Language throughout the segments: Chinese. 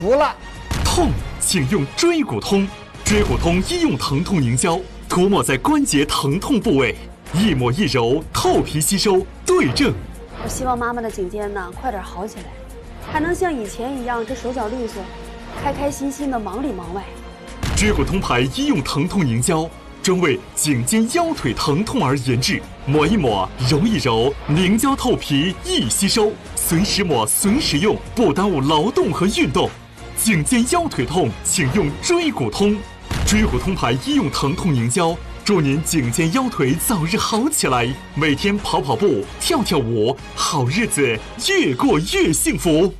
服了。 痛，请用椎骨通。椎骨通医用疼痛凝胶，涂抹在关节疼痛部位，一抹一揉，透皮吸收，对症。 我希望妈妈的颈肩呢快点好起来，还能像以前一样这手脚利索，开开心心的忙里忙外。 椎骨通牌医用疼痛凝胶，专为颈肩腰腿疼痛而研制，抹一抹，揉一揉，凝胶透皮易吸收，随时抹随时用，不耽误劳动和运动。颈肩腰腿痛，请用椎骨通。椎骨通牌医用疼痛凝胶，祝您颈肩腰腿早日好起来，每天跑跑步、跳跳舞，好日子越过越幸福。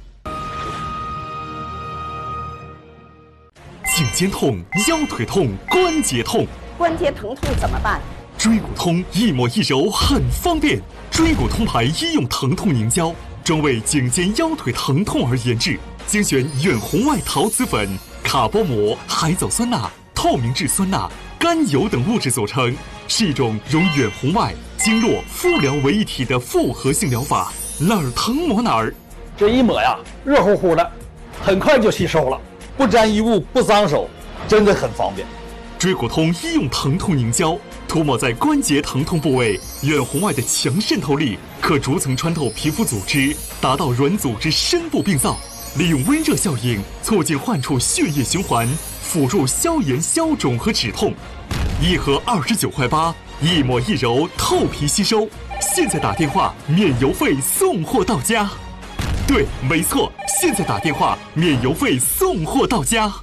颈肩痛、腰腿痛、关节痛， 关节疼痛怎么办？ 椎骨通一抹一揉很方便。椎骨通牌医用疼痛凝胶，专为颈肩腰腿疼痛而研制，精选远红外陶瓷粉、卡波膜、海藻酸钠、透明质酸钠、甘油等物质组成，是一种融远红外、经络、敷疗为一体的复合性疗法，哪儿疼抹哪儿。 这一抹呀，热乎乎的，很快就吸收了，不沾衣物，不脏手，真的很方便。 椎骨通医用疼痛凝胶，涂抹在关节疼痛部位，远红外的强渗透力可逐层穿透皮肤组织，达到软组织深部病灶，利用温热效应促进患处血液循环，辅助消炎消肿和止痛。一盒29.8块，一抹一揉，透皮吸收。现在打电话免邮费送货到家。对，没错，现在打电话免邮费送货到家。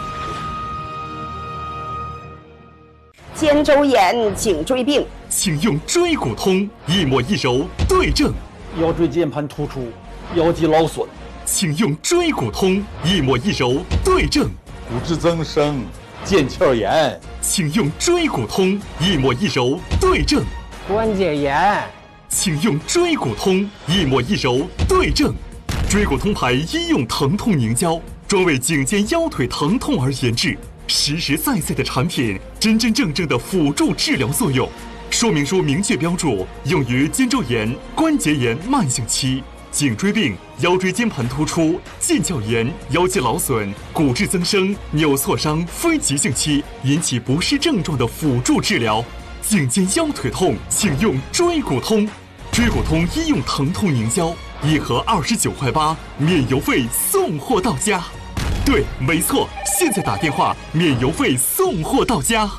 肩周炎、颈椎病， 请用椎骨通，一抹一揉，对症。 腰椎间盘突出，腰肌劳损， 请用椎骨通，一抹一揉，对症。 骨质增生、腱鞘炎， 请用椎骨通，一抹一揉，对症。 关节炎， 请用椎骨通，一抹一揉，对症。椎骨通牌医用疼痛凝胶，专为颈肩腰腿疼痛而研制，实实在在的产品，真真正正的辅助治疗作用。说明书明确标注，用于肩周炎、关节炎慢性期、颈椎病、腰椎间盘突出、腱鞘炎、腰肌劳损、骨质增生、扭挫伤非急性期引起不适症状的辅助治疗。颈肩腰腿痛，请用椎骨通。椎骨通医用疼痛凝胶，一盒29.8块，免邮费送货到家。对，没错，现在打电话免邮费送货到家。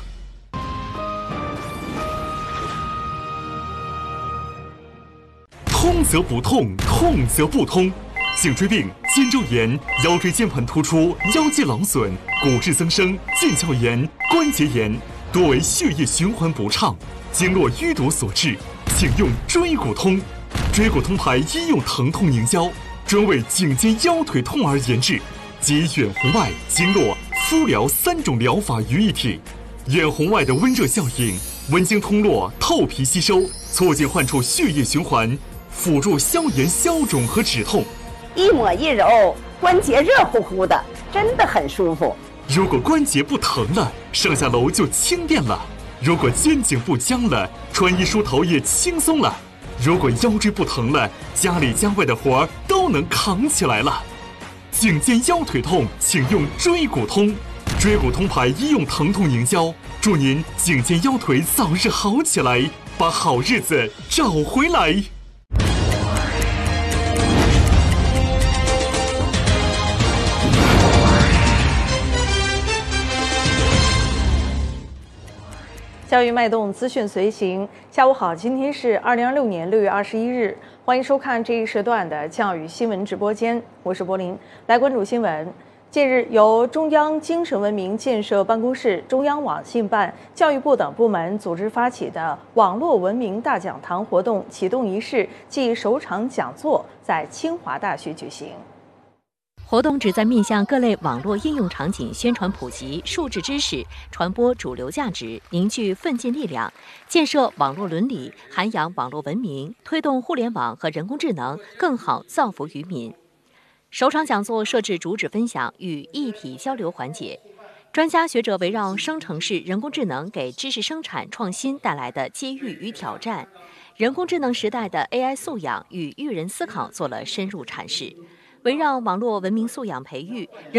通则不痛，痛则不通。颈椎病、肩周炎、腰椎间盘突出、腰肌劳损、骨质增生、腱鞘炎、关节炎，多为血液循环不畅、经络淤堵所致，请用椎骨通。椎骨通牌医用疼痛凝胶，专为颈肩腰腿痛而研制，集远红外、经络、敷疗3种疗法于一体。远红外的温热效应，温经通络，透皮吸收，促进患处血液循环，辅助消炎消肿和止痛。 一抹一揉，关节热乎乎的，真的很舒服。 如果关节不疼了，上下楼就轻便了；如果肩颈不僵了，穿衣梳头也轻松了；如果腰椎不疼了，家里家外的活儿都能扛起来了。颈肩腰腿痛，请用椎骨通。椎骨通牌医用疼痛凝胶，祝您颈肩腰腿早日好起来，把好日子找回来。 教育脉动，资讯随行。下午好，今天是2026年6月21日，欢迎收看这一时段的教育新闻直播间，我是柏林。来关注新闻。近日，由中央精神文明建设办公室、中央网信办、教育部等部门组织发起的网络文明大讲堂活动启动仪式暨首场讲座在清华大学举行。 活动旨在面向各类网络应用场景宣传普及数字知识，传播主流价值，凝聚奋进力量，建设网络伦理，涵养网络文明，推动互联网和人工智能更好造福于民。首场讲座设置主旨分享与议题交流环节，专家学者围绕生成式人工智能给知识生产创新带来的机遇与挑战，人工智能时代的 AI 素养与育人思考做了深入阐释。围绕网络文明素养培育